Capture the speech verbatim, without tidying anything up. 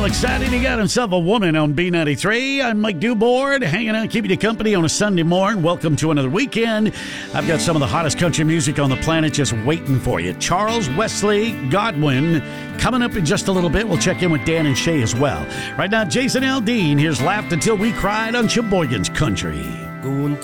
all excited. He got himself a woman on B ninety-three. I'm Mike Dewboard, hanging out, keeping you company on a Sunday morning. Welcome to another weekend. I've got some of the hottest country music on the planet just waiting for you. Charles Wesley Godwin coming up in just a little bit. We'll check in with Dan and Shay as well. Right now, Jason Aldean. Here's Laughed Until We Cried on Sheboygan's Country. Going